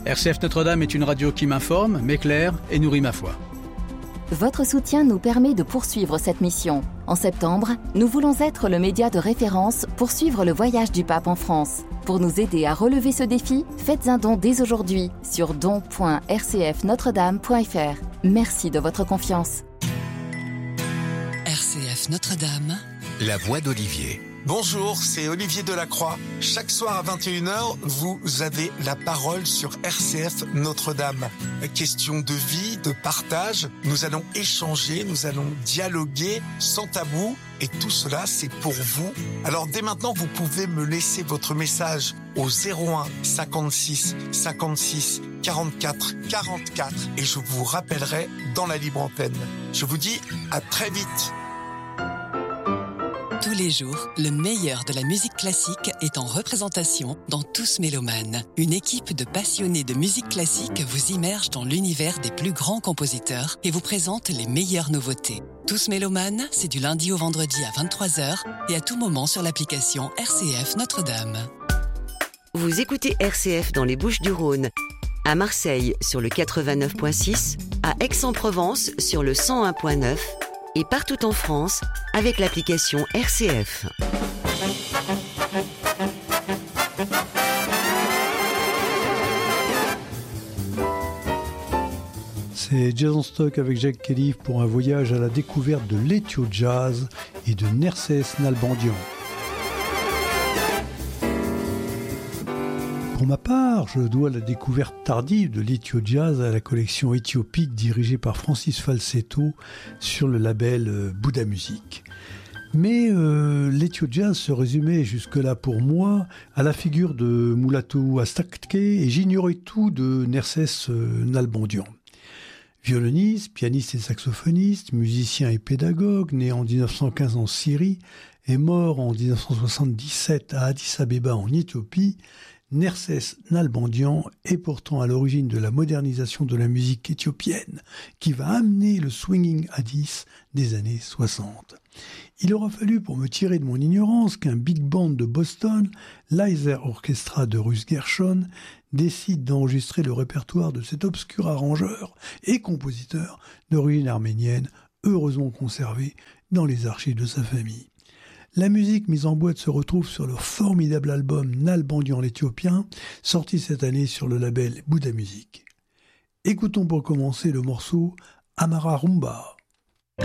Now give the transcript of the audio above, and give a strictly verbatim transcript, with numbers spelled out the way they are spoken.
R C F Notre-Dame est une radio qui m'informe, m'éclaire et nourrit ma foi. Votre soutien nous permet de poursuivre cette mission. En septembre, nous voulons être le média de référence pour suivre le voyage du pape en France. Pour nous aider à relever ce défi, faites un don dès aujourd'hui sur don point r c f notre dame point f r. Merci de votre confiance. R C F Notre-Dame, la voix d'Olivier. Bonjour, c'est Olivier Delacroix. Chaque soir à vingt et une heures, vous avez la parole sur R C F Notre-Dame. Question de vie, de partage, nous allons échanger, nous allons dialoguer sans tabou. Et tout cela, c'est pour vous. Alors dès maintenant, vous pouvez me laisser votre message au zéro un cinquante-six cinquante-six quarante-quatre quarante-quatre et je vous rappellerai dans la libre antenne. Je vous dis à très vite. tous les jours, le meilleur de la musique classique est en représentation dans Tous Mélomanes. Une équipe de passionnés de musique classique vous immerge dans l'univers des plus grands compositeurs et vous présente les meilleures nouveautés. Tous Mélomanes, c'est du lundi au vendredi à vingt-trois heures et à tout moment sur l'application R C F Notre-Dame. Vous écoutez R C F dans les Bouches-du-Rhône, à Marseille sur le quatre-vingt-neuf virgule six, à Aix-en-Provence sur le cent un virgule neuf et partout en France avec l'application R C F. C'est Jazz en Stock avec Jacques Khalif pour un voyage à la découverte de l'Ethio Jazz et de Nerses Nalbandian. Pour ma part, je dois la découverte tardive de l'Ethio Jazz à la collection éthiopique dirigée par Francis Falsetto sur le label Bouddha Music. Mais euh, l'Ethio Jazz se résumait jusque-là pour moi à la figure de Mulatu Astatke et j'ignorais tout de Nerses Nalbandian. Violoniste, pianiste et saxophoniste, musicien et pédagogue, né en dix-neuf cent quinze en Syrie et mort en dix-neuf cent soixante-dix-sept à Addis Abeba en Éthiopie, Nerses Nalbandian est pourtant à l'origine de la modernisation de la musique éthiopienne qui va amener le swinging Addis des années soixante. Il aura fallu pour me tirer de mon ignorance qu'un big band de Boston, l'Iser Orchestra de Russ Gershon, décide d'enregistrer le répertoire de cet obscur arrangeur et compositeur d'origine arménienne, heureusement conservé dans les archives de sa famille. La musique mise en boîte se retrouve sur le formidable album Nalbandian l'Éthiopien, sorti cette année sur le label Bouddha Music. Écoutons pour commencer le morceau Amara Rumba.